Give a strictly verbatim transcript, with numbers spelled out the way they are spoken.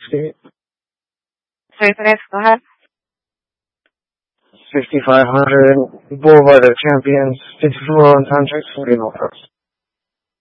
See, Sorry, Perez, go ahead. sixty-five hundred Boulevard of Champions, fifty-four on contract, forty no pros.